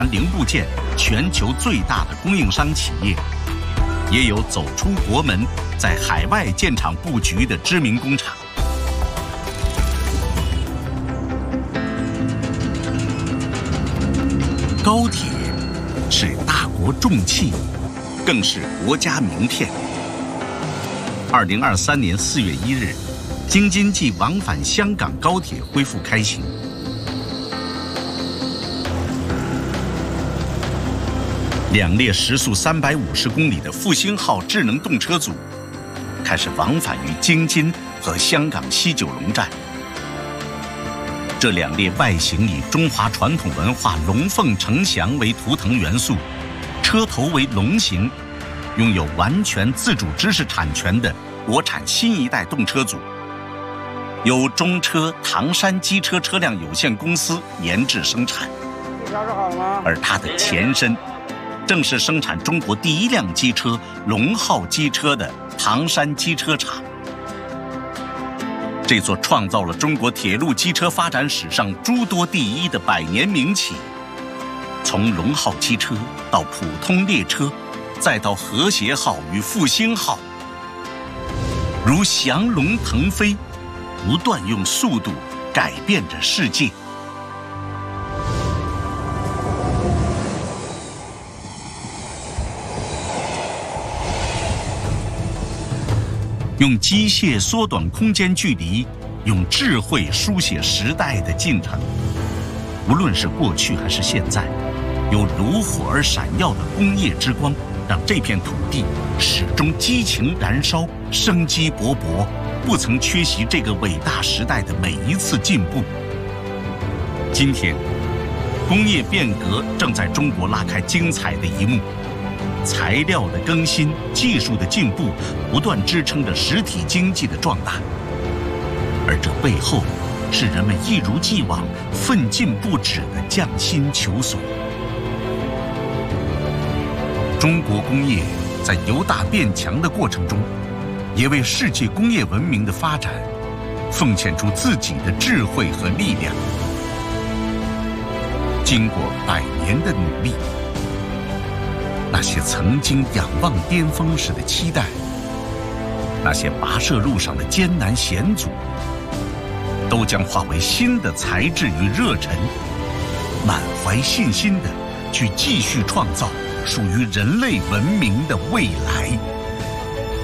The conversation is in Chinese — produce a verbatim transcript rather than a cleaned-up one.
零部件全球最大的供应商企业，也有走出国门，在海外建厂布局的知名工厂。高铁是大国重器，更是国家名片。二零二三年四月一日，京津冀往返香港高铁恢复开行。两列时速三百五十公里的复兴号智能动车组开始往返于京津和香港西九龙站。这两列外形以中华传统文化龙凤呈祥为图腾元素，车头为龙形，拥有完全自主知识产权的国产新一代动车组，由中车唐山机车车辆有限公司研制生产。而它的前身正是生产中国第一辆机车龙号机车的唐山机车厂。这座创造了中国铁路机车发展史上诸多第一的百年名企，从龙号机车到普通列车，再到和谐号与复兴号，如翔龙腾飞，不断用速度改变着世界。用机械缩短空间距离，用智慧书写时代的进程。无论是过去还是现在，有炉火而闪耀的工业之光，让这片土地始终激情燃烧，生机勃勃，不曾缺席这个伟大时代的每一次进步。今天，工业变革正在中国拉开精彩的一幕。材料的更新，技术的进步，不断支撑着实体经济的壮大，而这背后是人们一如既往奋进不止的匠心求索。中国工业在由大变强的过程中，也为世界工业文明的发展奉献出自己的智慧和力量。经过百年的努力，那些曾经仰望巅峰时的期待，那些跋涉路上的艰难险阻，都将化为新的才智与热忱，满怀信心地去继续创造属于人类文明的未来。